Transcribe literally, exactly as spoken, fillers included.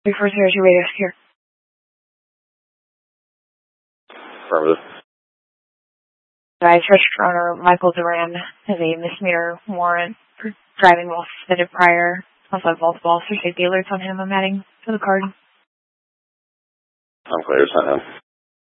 Before zero two radio secure. Affirmative. I charged runner Michael Duran has a misdemeanor warrant for driving while suspended prior. Also have multiple officer safety alerts on him. I'm adding to the card. I'm clear, send him.